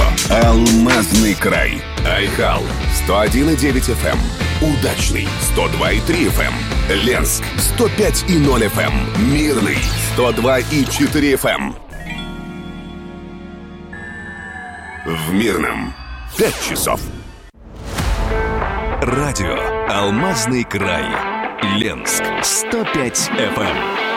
«Алмазный край». Айхал 101,9 FM. Удачный 102,3 FM. Ленск 105,0 FM. Мирный 102,4 FM. В Мирном 5 часов. Радио «Алмазный край». Ленск 105 FM.